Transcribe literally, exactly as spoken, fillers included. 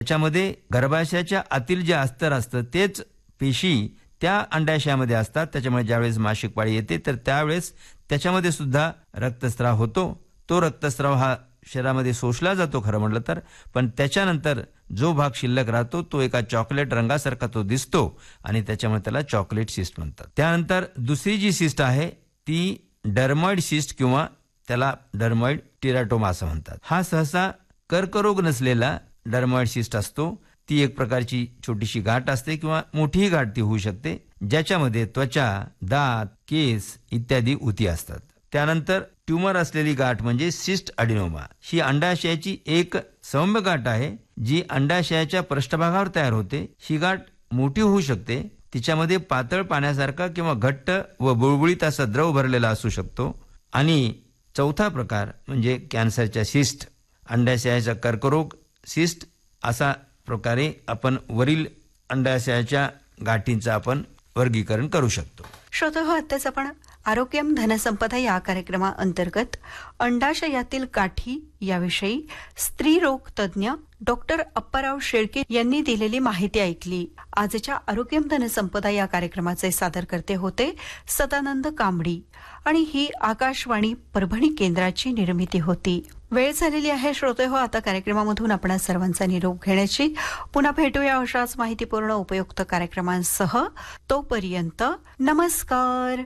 त्याच्यामध्ये गर्भाशयाच्या आतील जे अस्तर असतं तेच पेशी त्या अंडाशयामध्ये असतात. त्याच्यामुळे ज्यावेळेस मासिक पाळी येते तर त्यावेळेस त्याच्यामध्ये सुद्धा रक्तस्राव होतो. तो रक्तस्राव हा शरीरामध्ये शोषला जातो खरं म्हटलं तर, पण त्याच्यानंतर जो भाग शिल्लक राहतो तो एका चॉकलेट रंगासारखा तो दिसतो आणि त्याच्यामुळे त्याला चॉकलेट सिस्ट म्हणतात. त्यानंतर दुसरी जी सिस्ट आहे ती डर्मॉइड सिस्ट किंवा त्याला डर्मॉइड टेराटोमा असं म्हणतात. हा सहसा कर्करोग नसलेला डर्मॉइड सिस्ट असतो. ती एक प्रकारची छोटीशी गाठ असते किंवा मोठीही गाठ ती होऊ शकते, ज्याच्यामध्ये त्वचा, दात, केस इत्यादी उती असतात. त्यानंतर ट्यूमर असलेली गाठ म्हणजे सिस्ट अडिनोमा. ही अंडाशयाची एक सौम्य गाठ आहे जी अंडाशयाच्या पृष्ठभागावर तयार होते. ही गाठ मोठी होऊ शकते. तिच्यामध्ये पातळ पाण्यासारखा किंवा घट्ट व बुळबुळीत असा द्रव भरलेला असू शकतो. आणि चौथा प्रकार म्हणजे कॅन्सरच्या सिस्ट, अंडाशयाचा कर्करोग सिस्ट असा प्रकारे आपण वरील अंडाशयाच्या गाठींचं आपण वर्गीकरण करू शकतो. श्रोतहो, आत्ताच आपण आरोग्यम धनसंपदा या कार्यक्रमाअंतर्गत अंडाशयातील गाठी याविषयी स्त्रीरोग तज्ज्ञ डॉक्टर अप्पाराव शेळके यांनी दिलेली माहिती ऐकली. आजच्या आरोग्यम धनसंपदा या कार्यक्रमाचे सादरकर्ते होते सदानंद कांबडी आणि ही आकाशवाणी परभणी केंद्राची निर्मिती होती. वेळ झालेली आहे श्रोतेहो, आता कार्यक्रमामधून आपण सर्वांचा निरोप घेण्याची. पुन्हा भेटूया अशाच माहितीपूर्ण उपयुक्त कार्यक्रमांसह. तोपर्यंत नमस्कार.